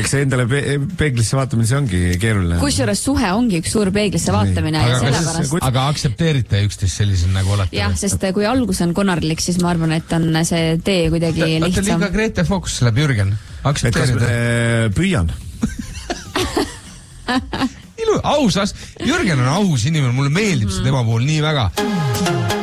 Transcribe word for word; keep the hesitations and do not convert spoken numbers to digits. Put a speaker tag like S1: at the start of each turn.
S1: eks see endale pe- peeglisse vaatamine, see ongi keeruline.
S2: Kusjuures suhe ongi üks suur peeglisse vaatamine
S3: aga,
S2: ja sellepärast...
S3: aga aktsepteerite üksteist sellisel nagu olete?
S2: Jah, sest kui algus on konarlik, siis ma arvan, et on see tee kuidagi
S3: ta,
S2: lihtsam.
S3: Ta liiga Grete Fox läheb Jürgen. Aktsepteerite?
S1: Äh, püüan.
S3: Ilu, ausas. Jürgen on aus inimene, mulle meeldib mm. see tema puhul nii väga.